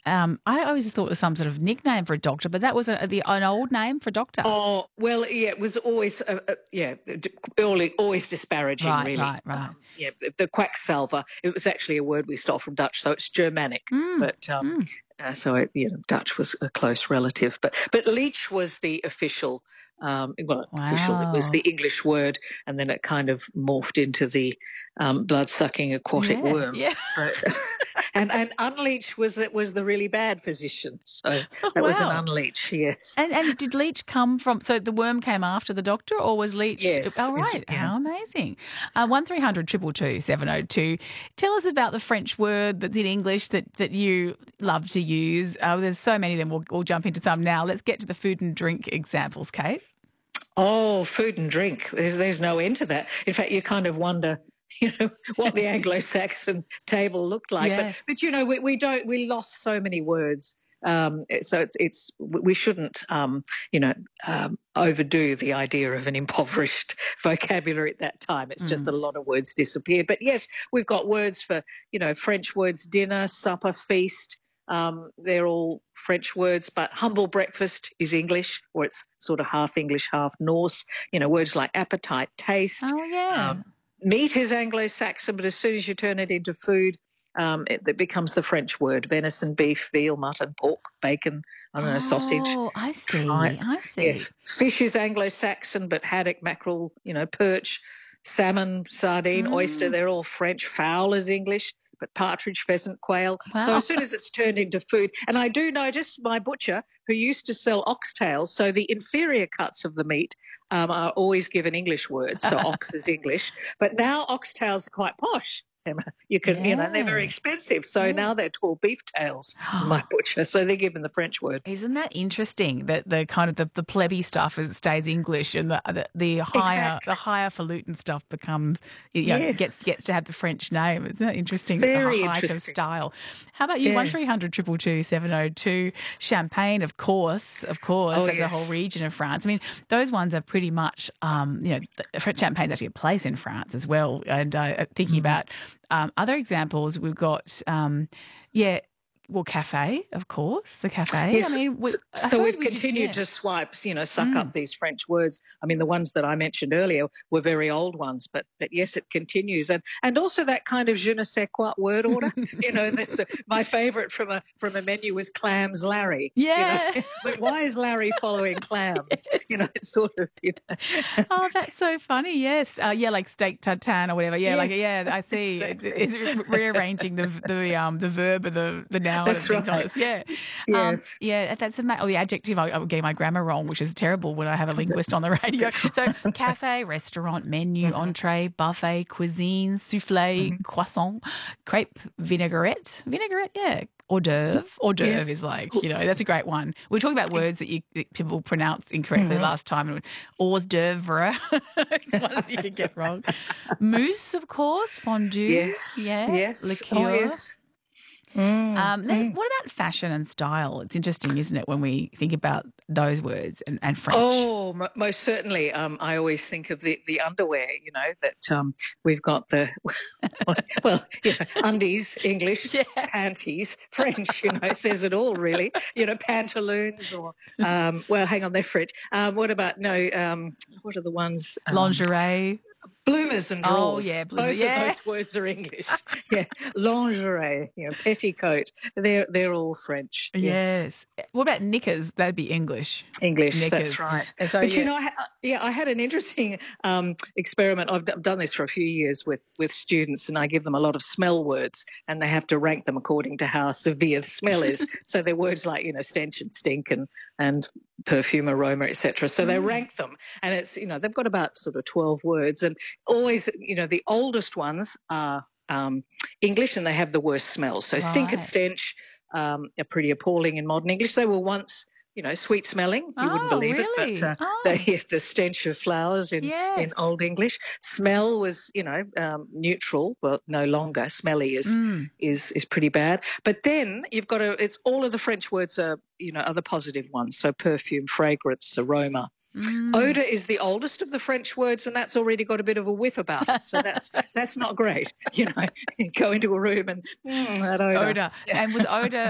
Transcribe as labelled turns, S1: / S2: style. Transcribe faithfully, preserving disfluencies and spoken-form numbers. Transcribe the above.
S1: Um, I always thought it was some sort of nickname for a doctor, but that was a, the, an old name for a doctor.
S2: Oh, well, yeah, it was always, uh, uh, yeah, d- always, always disparaging,
S1: Right,
S2: really.
S1: right, right.
S2: Um, yeah, the, the quacksalver, it was actually a word we stole from Dutch, so it's Germanic.
S1: Mm,
S2: But um,
S1: mm.
S2: uh, so it, you know, Dutch was a close relative. But but leech was the official, um, well, official. It was
S1: Wow.
S2: the English word, and then it kind of morphed into the um, blood-sucking aquatic
S1: Yeah,
S2: worm.
S1: yeah.
S2: But, and and unleech was it was the really bad physician. So that was an
S1: Wow.
S2: unleech. Yes.
S1: And and did leech come from? So the worm came after the doctor, or was leech?
S2: Yes.
S1: Oh,
S2: is-
S1: right.
S2: yeah.
S1: How amazing! Uh, one three hundred triple two seven zero two. Tell us about the French word that's in English that that you love to use. Uh, there's so many of them. We'll, we'll jump into some now. Let's get to the food and drink examples, Kate.
S2: Oh, food and drink. There's there's no end to that. In fact, you kind of wonder, you know, what the Anglo-Saxon table looked like.
S1: Yeah.
S2: But but you know, we, we don't we lost so many words. Um, so it's it's we shouldn't um, you know um, overdo the idea of an impoverished vocabulary at that time. It's just
S1: Mm.
S2: that a lot of words disappeared. But yes, we've got words for you know French words: dinner, supper, feast. Um, they're all French words, but humble breakfast is English, or it's sort of half English, half Norse. You know, words like appetite, taste.
S1: Oh yeah.
S2: Um, meat is Anglo-Saxon, but as soon as you turn it into food, um, it, it becomes the French word: venison, beef, veal, mutton, pork, bacon. I don't know, sausage.
S1: Oh, I see.
S2: Tripe.
S1: I see.
S2: Yes, fish is Anglo-Saxon, but haddock, mackerel, you know, perch, salmon, sardine, oyster,
S1: Mm.
S2: they're all French. Fowl is English, but partridge, pheasant, quail. So
S1: Wow.
S2: as soon as it's turned into food, and I do notice my butcher who used to sell oxtails, so the inferior cuts of the meat um, are always given English words. So ox is English, but now oxtails are quite posh. Emma. You can, you know, they're very
S1: Yeah.
S2: expensive. So
S1: Yeah.
S2: now they're called beef tails in my butcher. So they're given the French word.
S1: Isn't that interesting that the kind of the, the plebby stuff is, stays English and the the, the higher
S2: Exactly.
S1: the highfalutin stuff becomes you know,
S2: Yes.
S1: gets gets to have the French name. Isn't that interesting?
S2: It's
S1: at
S2: very
S1: the height of
S2: interesting.
S1: style. How about you?
S2: Yeah.
S1: One three hundred triple two seven zero two. Champagne, of course, of course.
S2: Oh,
S1: That's
S2: yes.
S1: a whole region of France. I mean, those ones are pretty much um, you know, the, French champagne's actually a place in France as well. And uh, thinking
S2: Mm.
S1: about um, other examples, we've got um, yeah. Well, cafe, of course, the cafe.
S2: Yes.
S1: I mean, we, I
S2: so
S1: suppose
S2: we've
S1: we just-
S2: continued
S1: yeah.
S2: to swipe, you know, suck
S1: Mm.
S2: up these French words. I mean, the ones that I mentioned earlier were very old ones, but, but yes, it continues. And and also that kind of je ne sais quoi word order. you know, that's a, my favourite from a from a menu was clams Larry.
S1: Yeah.
S2: You know? But why is Larry following clams? You know, it's sort of, you know.
S1: Oh, that's so funny. Yes. Uh, yeah, like steak tartane or whatever. Yeah, like
S2: Yes,
S1: yeah, I see.
S2: exactly.
S1: It, it's re- rearranging the the um the verb or the the noun
S2: That's
S1: and things on
S2: right.
S1: it. Yeah. Um,
S2: Yes.
S1: yeah, that's a ma- oh, the adjective. I, I'm getting my grammar wrong, which is terrible when I have a linguist on the radio. So, cafe, restaurant, menu, entree, buffet, cuisine, souffle, croissant, crepe, vinaigrette, vinaigrette. Yeah. Hors d'oeuvre. Hors d'oeuvre
S2: Yeah.
S1: is like, you know, that's a great one. We were talking about words that, you, that people pronounce incorrectly last time. And hors d'oeuvre is one that you can get wrong. Mousse, of course, fondue.
S2: Yes.
S1: Yeah.
S2: Yes.
S1: Liqueur.
S2: Oh, yes. Mm,
S1: Um, then
S2: mm.
S1: what about fashion and style? It's interesting, isn't it, when we think about those words and, and French?
S2: Oh, m- most certainly. Um, I always think of the, the underwear, you know, that um, we've got the, well, you know, undies, English,
S1: Yeah.
S2: panties, French, you know, it says it all, really. You know, pantaloons or, um, well, hang on, they're French. Um, what about, no, um, what are the ones? Um,
S1: Lingerie.
S2: Bloomers and
S1: Oh,
S2: drawers.
S1: yeah, bloomer-
S2: Both
S1: yeah.
S2: of those words are English. Yeah, lingerie, you know, petticoat. They're they're all French.
S1: Yes. What about knickers? That'd be English.
S2: English.
S1: Knickers.
S2: That's right.
S1: And so,
S2: but
S1: yeah.
S2: you know, I ha- yeah, I had an interesting um, experiment. I've d- done this for a few years with with students, and I give them a lot of smell words, and they have to rank them according to how severe the smell is. So they're words like you know stench and stink and and perfume, aroma, et cetera. So they
S1: Mm.
S2: rank them, and it's you know they've got about sort of twelve words, and always you know the oldest ones are um, English, and they have the worst smells. So stink and
S1: Right.
S2: stench um, are pretty appalling in modern English. They were once you know, sweet smelling. You wouldn't
S1: Oh,
S2: believe
S1: really?
S2: it, but uh,
S1: Oh.
S2: the, the stench of flowers in,
S1: Yes.
S2: in Old English. Smell was, you know, um, neutral, but no longer. Smelly is
S1: Mm.
S2: is is pretty bad. But then you've got to. It's all of the French words are, you know, are the positive ones. So perfume, fragrance, aroma.
S1: Mm.
S2: Odor is the oldest of the French words, and that's already got a bit of a whiff about it. So that's that's not great. You know, you go into a room and mm, that odor.
S1: Odor. And was odor